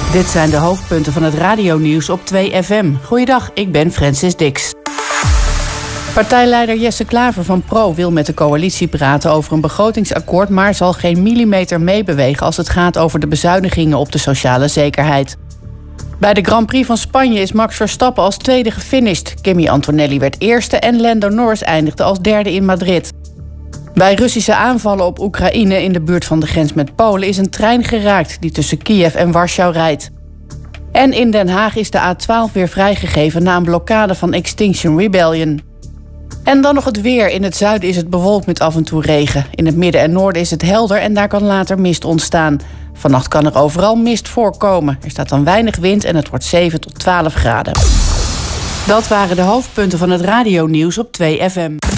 Dit zijn de hoofdpunten van het radionieuws op 2FM. Goeiedag, ik ben Francis Dix. Partijleider Jesse Klaver van Pro wil met de coalitie praten over een begrotingsakkoord, maar zal geen millimeter meebewegen als het gaat over de bezuinigingen op de sociale zekerheid. Bij de Grand Prix van Spanje is Max Verstappen als tweede gefinished. Kimi Antonelli werd eerste en Lando Norris eindigde als derde in Madrid. Bij Russische aanvallen op Oekraïne in de buurt van de grens met Polen is een trein geraakt die tussen Kiev en Warschau rijdt. En in Den Haag is de A12 weer vrijgegeven na een blokkade van Extinction Rebellion. En dan nog het weer. In het zuiden is het bewolkt met af en toe regen. In het midden en noorden is het helder en daar kan later mist ontstaan. Vannacht kan er overal mist voorkomen. Er staat dan weinig wind en het wordt 7 tot 12 graden. Dat waren de hoofdpunten van het radionieuws op 2FM.